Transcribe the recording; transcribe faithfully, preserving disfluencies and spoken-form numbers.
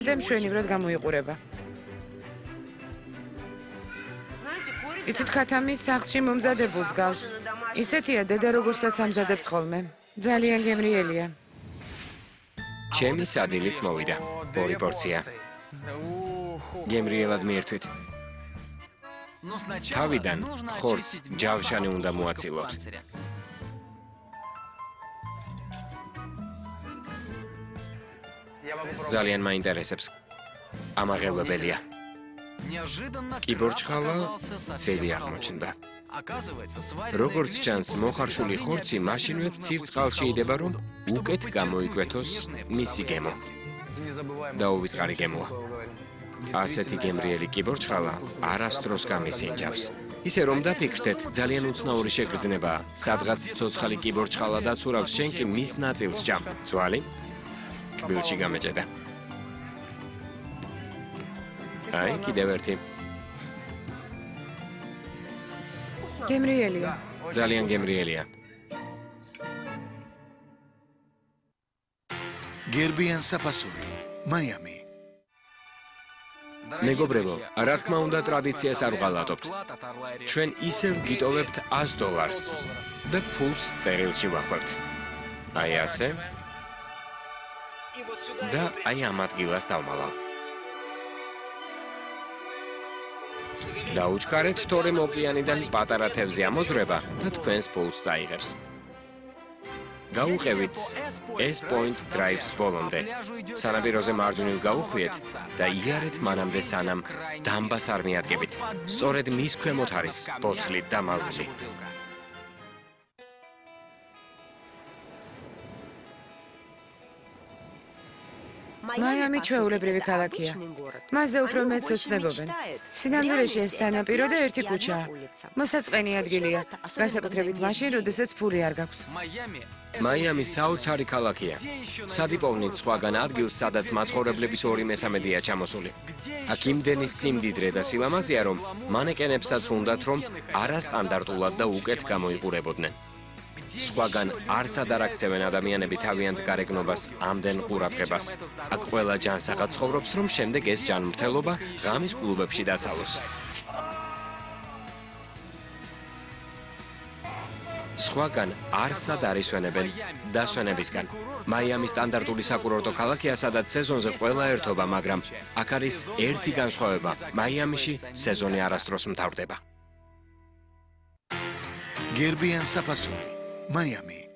და მშვენივრად გამოიყურება. იცით, ქათამი სახლში მომზადებულს გავს. ისეთია დედა როგორცაც ამზადებს ხოლმე. ძალიან გემრიელია. ჩემი სადილიც მოვიდა. ორი პორცია. გემრიელად მიერთვით. თავიდან ხორცს ჯავშანი უნდა მოაცილოთ. ძალიან მაინტერესებს. ამაღელვებელია. კიბორჩხალა ცივი აღმოჩნდა. როგორც ჩანს, მოხარშული ხორცი მაშინვე ცივ წყალში იდება, რომ უკეთ გამოიკვეთოს მისი გემო. დაუვიწყარი გემოა. ასეთი გემრიელი კიბორჩხალა არასდროს გამისინჯავს. ისე რომ დაფიქრდეთ, ძალიან უცნაური შეგრძნებაა. სადღაც ცოცხალი კიბორჩხალა დაცურავს, შენ კი მის ნაწილს ჯამ. ძვალი კბილში გამეჭედა. აი, კიდევ ერთი. გემრიელია. ძალიან გემრიელია. გერბიან საფასური, მაიამი. მეგობრებო, რა თქმა უნდა ტრადიციას არ ვღალატობთ. ჩვენ ისევ გიტოვებთ ას დოლარს და ფულს წერილში ვახვევთ. აი ასე. და აი ამ ადგილას დავმალავ. დაუჩქარეთ თორემ ოკეანიდან პატარა თევზი ამოძრება და თქვენს ფულს წაიღებს. გაუყევით ეს პოინტ დრაივს ბოლომდე. სანაპიროზე მარჯვნივ გაუხვიეთ და იარეთ მანამდე სანამ დამბას არ მიადგებით. სწორედ მის ქვემოთ არის ბოთლი დამალული. მაიამი ჩვეულებრივი ქალაქია. მასზე უფრო მეც ოცნებობენ. სინამდვილეში ეს სანაპირო და ერთი ქუჩაა. მოსაწყენი ადგილია, განსაკუთრებით მაშინ, როდესაც ფული არ გაქვს. მაიამი საოცარი ქალაქია. სადიპოვნით სხვაგან ადგილს, სადაც მაცხოვრებლების ორი მესამედია ჩამოსული. აქ იმდენი სიმდიდრე და სილამაზეა, რომ მანეკენებსაც უნდათ, რომ არასტანდარტულად და უკეთ გამოიყურებოდნენ. სხვაგან არცად არ აქცევენ ადამიანები თავიანთ გარეგნობას ამდენ ყურადღებას. აქ ყველა ჯანსაღად ცხოვრობს, რომ შემდეგ ეს ჯანმრთელობა ღამის კლუბებში დაცალოს. სხვაგან არსად არ ისვენებენ დასვენებისგან. მაიამი სტანდარტული საკურორტო ქალაქია, სადაც სეზონზე ყველა ერთობა, მაგრამ აქ არის ერთი განსხვავება. მაიამიში სეზონი არასდროს მთავრდება. გერბიან საფასური, მაიამი.